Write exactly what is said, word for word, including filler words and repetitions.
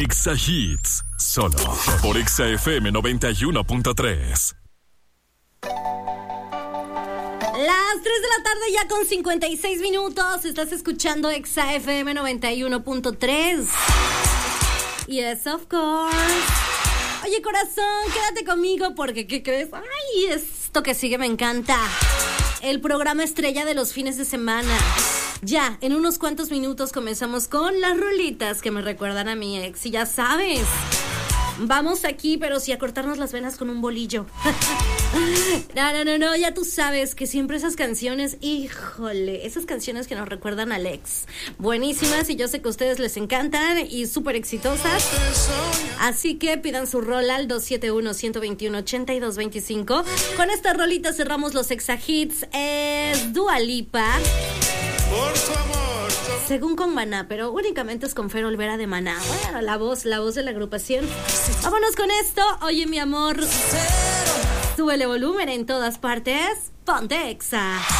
Exa Hits, solo por Exa F M noventa y uno punto tres. Las tres de la tarde ya con cincuenta y seis minutos. Estás escuchando Exa F M noventa y uno punto tres. Yes, of course. Oye, corazón, quédate conmigo porque, ¿qué crees? Ay, esto que sigue me encanta. El programa estrella de los fines de semana. Ya, en unos cuantos minutos comenzamos con las rolitas que me recuerdan a mi ex. Y ya sabes, vamos aquí, pero sí a cortarnos las venas con un bolillo. No, no, no, no, ya tú sabes que siempre esas canciones, híjole, esas canciones que nos recuerdan al ex, buenísimas, y yo sé que a ustedes les encantan y súper exitosas. Así que pidan su rola al dos siete uno, uno dos uno, ocho dos dos cinco. Con esta rolita cerramos los Exa Hits. Es Dua Lipa, por tu amor, según con Maná, pero únicamente es con Fer Olvera de Maná. Bueno, la voz, la voz de la agrupación. Vámonos con esto. Oye, mi amor, súbele volumen en todas partes. Ponte Exa.